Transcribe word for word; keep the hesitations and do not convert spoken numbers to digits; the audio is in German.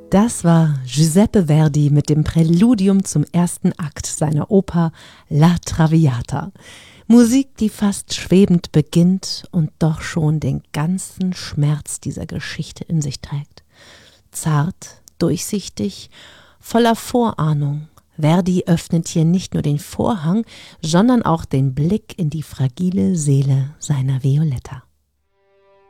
Das war Giuseppe Verdi mit dem Präludium zum ersten Akt seiner Oper La Traviata. Musik, die fast schwebend beginnt und doch schon den ganzen Schmerz dieser Geschichte in sich trägt. Zart, durchsichtig, voller Vorahnung. Verdi öffnet hier nicht nur den Vorhang, sondern auch den Blick in die fragile Seele seiner Violetta.